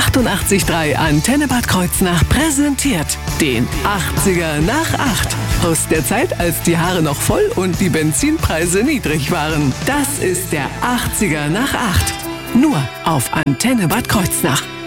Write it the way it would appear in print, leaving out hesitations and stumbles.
88,3 Antenne Bad Kreuznach präsentiert den 80er nach 8. Aus der Zeit, als die Haare noch voll und die Benzinpreise niedrig waren. Das ist der 80er nach 8. Nur auf Antenne Bad Kreuznach.